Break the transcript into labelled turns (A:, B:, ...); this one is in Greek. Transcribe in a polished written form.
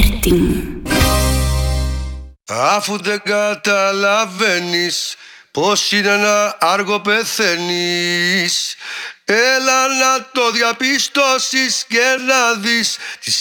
A: Αλβέρτη μου.
B: Αφού δεν καταλαβαίνεις πως είναι να άργο πεθαίνεις, έλα να το διαπιστώσεις και να δεις τις